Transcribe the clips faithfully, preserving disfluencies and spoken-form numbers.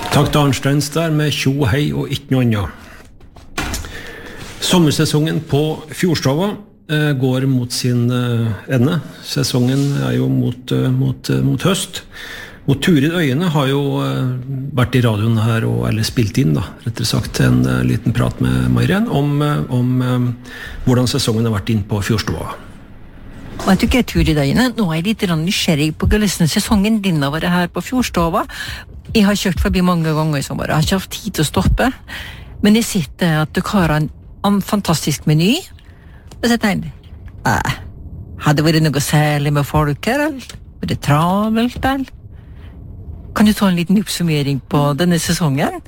Takk til Arnsteins der med tjo hei og ikke noe annet. Sommersesongen på Fjordstova eh, går mot sin eh, ende. Sesongen er jo mot, eh, mot, eh, mot høst. Og Turid Øyene har jo eh, vært i radioen her, og, eller spilt inn da, rettere sagt, en eh, liten prat med Marianne om, eh, om eh, hvordan sesongen har vært inn på Fjordstova. Vet du ikke, Turid Øyene, nå er jeg litt nysgjerrig på hvordan sesongen din har vært her på Fjordstova. Jeg har kjørt forbi mange ganger i sommer, jeg har ikke hatt tid til å stoppe, men jeg sitter at du har en, en fantastisk meny, og så tenker jeg, eh, hadde det vært noe særlig med folk her, eller? Var det travelt, eller? Kan du ta en liten oppsummering på denne sesongen?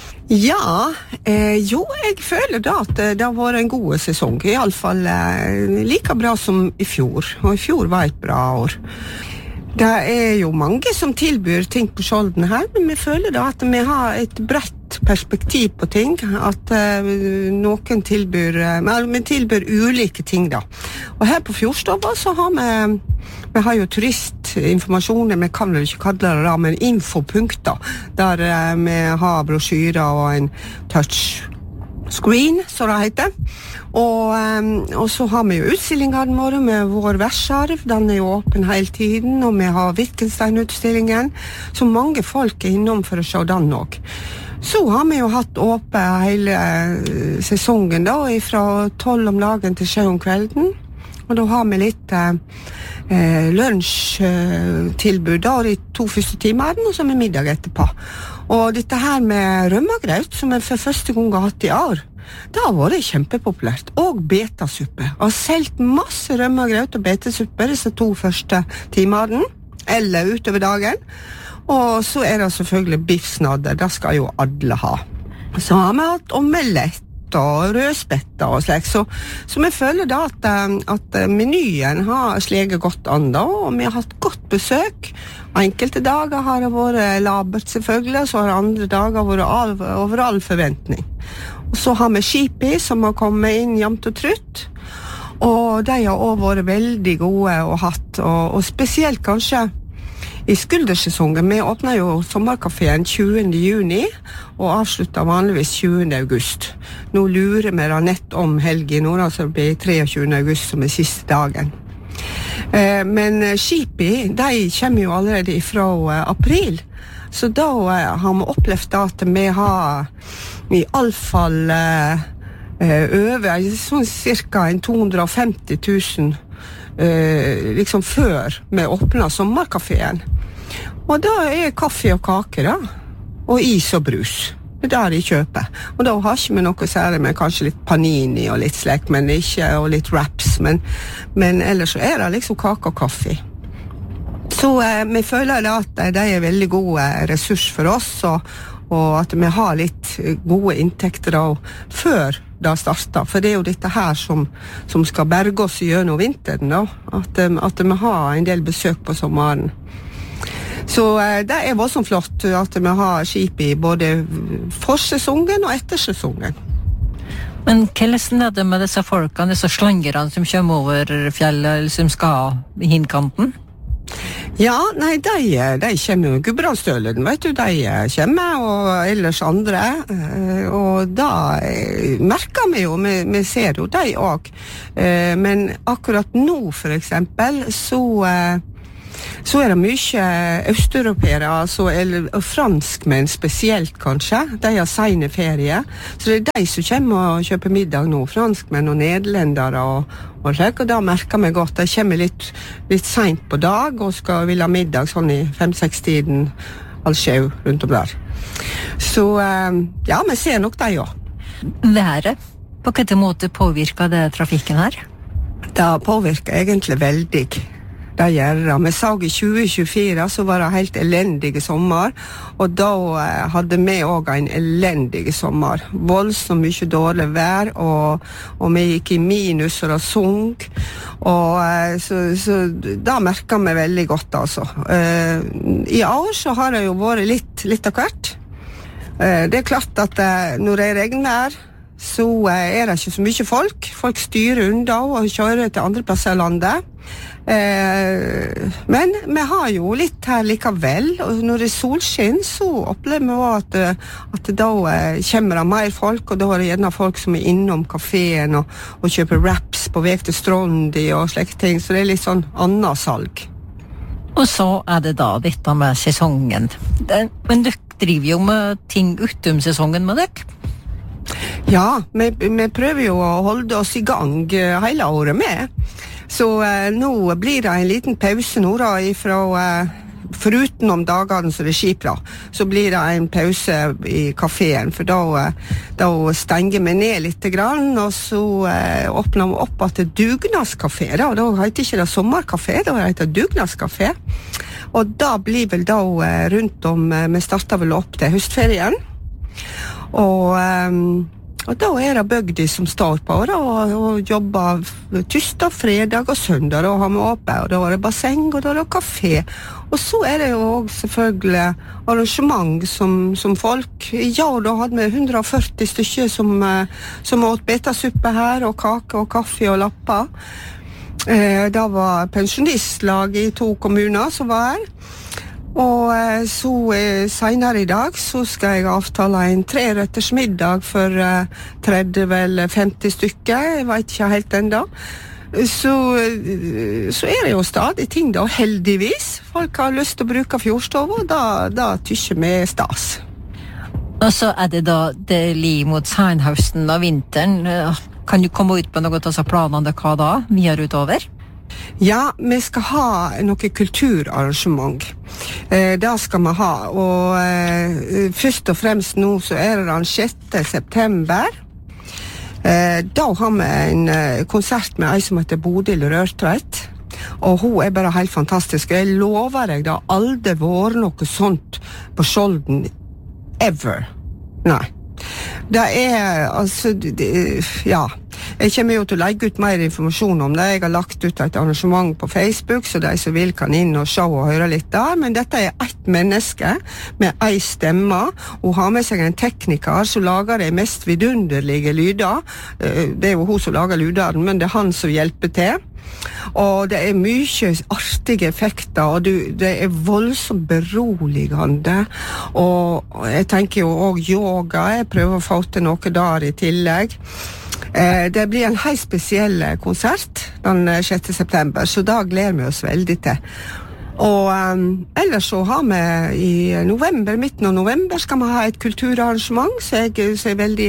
Ja, eh, jo, jeg føler da at det har vært en god sesong, i alle fall eh, like bra som i fjor, og i fjor var et bra år. Det er jo mange som tilbyr ting på Skjolden her, men vi føler da at vi har et bredt perspektiv på ting, at uh, noen tilbyr, uh, vi tilbyr ulike ting da. Og her på Fjordstova så har vi, vi har jo turistinformasjoner, vi kan vel ikke kalle det da, men infopunkter, der uh, vi har brosjyrer og en touchscreen, så det heter. Og, um, og så har vi jo utstillingene våre med vår versarv, den er jo åpen hele tiden, og vi har Wittgenstein-utstillingen, så mange folk er innom for å se den også. Så har vi jo hatt åpen hele uh, sesongen da, fra tolv om dagen til sju om kvelden, og da har vi litt uh, uh, lunsjtilbud uh, da, de to første timene, og så med middag etterpå. Og dette her med rømmegraut, som vi for første gang har hatt i år, det har vært kjempepopulært, og betasuppe. Jeg har selgt masse rømmegraut og betesuppe disse to første timene, eller utover dagen. Og så er det selvfølgelig biffsnadder, det skal jo alle ha. Så har vi hatt omelett og rødspetter og slik, så, så vi føler da at, at menyen har sleget godt an da, og vi har hatt godt besøk. Enkelte dager har det vært labert selvfølgelig, så har andre dager vært all, over all forventning. Og så har vi Skipi som har kommet inn jevnt og trutt, og de har også vært veldig gode å hatt, og, og spesielt kanskje i skuldersesongen. Vi åpner jo sommerkaféen tjuende juni, og avslutter vanligvis tjuende august. Nå lurer vi da nett om helgen, nå da, så det blir treogtjuende august som er siste dagen. Eh, men Skipi, de kommer jo allerede fra eh, april, så da eh, har vi opplevd at vi har i alle fall eh, over sånn cirka to hundre og femti tusen eh, liksom før vi åpner sommerkaféen. Og da er kaffe og kake da, og is og brus. Det er der de kjøper. Og da har ikke vi noe særlig med kanskje litt panini og litt slek, men ikke, og litt wraps, men, men ellers så er det liksom kake og kaffe. Så eh, vi føler da at de er veldig gode ressurs for oss, og, og at vi har litt gode inntekter da, før det starter. For det er jo dette her som, som skal berge oss gjennom vinteren da, at, at vi har en del besøk på sommeren. Så eh, det er også flott at vi har skip i både forsesongen og ettersesongen. Men hvordan er det med disse folkene, disse slangerne som kommer over fjellet, eller som skal i hindkanten? Ja, nei, de, de kommer jo, Gudbrandsdølen, vet du, de kommer, og ellers andre, og da merker vi jo, vi, vi ser jo de også, men akkurat nå for eksempel, så så er det mye østeuropeere, altså, eller franskmenn spesielt kanskje, de har sene ferie, så det er de som kommer og kjøper middag nå, franskmenn og nederlendere og, og slik, og da merker vi godt, de kommer litt, litt sent på dag og skal vil ha middag sånn i fem-seks tiden, all skjev rundt om der. Så ja, vi ser nok de også. Været, på hvilken måte påvirker det trafikken her? Det påvirker egentlig veldig. Det gjør det. Vi så i tjue tjuefire, så var det helt elendige sommer, og da hadde vi også en elendige sommer. Voldsomt mye dårlig vær, og, og vi gikk i minus, og det sunk, og så, så da merker vi veldig godt, altså. I år så har det jo vært litt, litt av hvert. Det er klart at når det regner, så er det ikke så mye folk. Folk styrer unna og kjører til andre plasser i landet. Eh, men vi har jo litt her likevel, og når det er solskinn så opplever vi at, at da kommer det mer folk, og da er det gjerne folk som er innom kaféen og, og kjøper wraps på vei til Strondi og slike ting, så det er litt sånn annet salg. Og så er det da dette med sesongen. Det, men dere driver jo med ting utom sesongen med dere? Ja, vi, vi prøver jo å holde oss i gang hele året med. Så eh, nå blir det en liten pause nå da, ifra, eh, foruten om dagene så det er skipra, så blir det en pause i kaféen, for da, eh, da stenger vi ned litt grann, og så eh, åpner vi opp at det er dugnadskafé, da, og da heter ikke det sommerkafé, da heter det dugnadskafé, og da blir vel da eh, rundt om, eh, vi starter vel opp til høstferien, og eh, Og da er det bygdi som står på da, og, og jobber tirsdag, fredag og søndag, da har vi åpent, og da er det basseng, og da er det kafé. Og så er det jo også selvfølgelig arrangement som, som folk. Ja, da hadde vi hundre og førti stykker som, som åt betasuppe her, og kake og kaffe og lapper. Eh, da var pensjonistlag i to kommuner som var her. Og eh, så eh, senere i dag så skal jeg avtale en treretters middag for eh, tretti eller femti stykker, jeg vet ikke helt enda. Så, eh, så er det jo stadig ting da, heldigvis. Folk har lyst til å bruke fjordstova, og da, da tykker vi stas. Og så er det da det liv mot senhøsten og vinteren. Kan du komme ut på noe av planene hva da, videre utover? Ja, vi skal ha noe kulturarrangement. Eh, det skal vi ha, og eh, først og fremst nå så er det den sjette september. Eh, da har vi en eh, konsert med ei som heter Bodil Rørtveit, og hun er bare helt fantastisk. Jeg lover deg, det har aldri vært noe sånt på Skjolden, ever. Nei. Det er, altså, det, ja, jeg kommer jo til å legge ut mer informasjon om det. Jeg har lagt ut et arrangement på Facebook, så de som vil kan inn og se og høre litt der. Men dette er ett menneske med ei stemme, og har med seg en tekniker som lager de mest vidunderlige lyder. Det er jo hun som lager lydene, men det er han som hjelper til. Og det er mye artige effekter, og du, det er voldsomt beroligende, og jeg tenker jo også yoga, jeg prøver å få til noe der i tillegg. Eh, det blir en helt spesiell konsert den sjette september, så da gleder vi oss veldig til. Og um, ellers så har vi i november, midten av november skal vi ha et kulturarrangement, så jeg, så jeg er veldig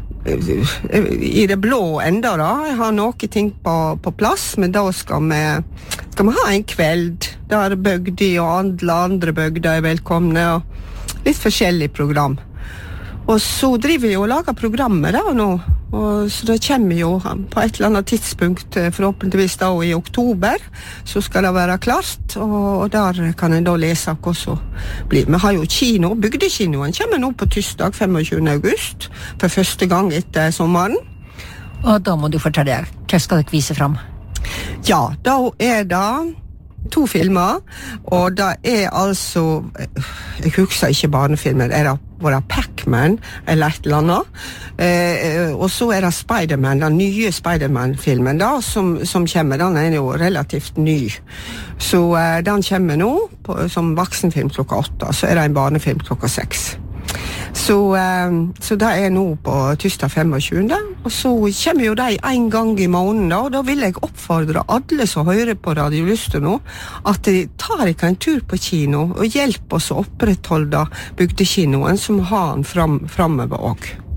i det blå enda da. Jeg har noen ting på, på plass, men da skal vi, skal vi ha en kveld der bygdi og andre, andre bygder er velkomne, og litt forskjellig program. Og så driver vi jo og lager programmer da nå, og så det kommer jo på et eller annet tidspunkt, forhåpentligvis da i oktober, så skal det være klart, og, og der kan en da lese hva som blir. Vi har jo kino, bygdekinoen kommer nå på tirsdag femogtjuende august, for første gang etter sommeren. Og da må du fortelle, hva skal dere vise frem? Ja, da er det to filmer, og det er altså, jeg husker ikke barnefilmer, er det bare Pac-Man eller et eller annet, eh, og så er det Spider-Man, den nye Spider-Man-filmen da, som, som kommer, den er jo relativt ny, så eh, den kommer nå på, som voksenfilm klokka åtte, så er det en barnefilm klokka seks. Så, eh, så det er nå på tirsdag femogtjuende, og så kommer jo de en gang i måneden da, og da vil jeg oppfordre alle som hører på Radio Lyster nå, at de tar ikke en tur på kino og hjelper oss å opprettholde bygdekinoen som har den fram, fremover også.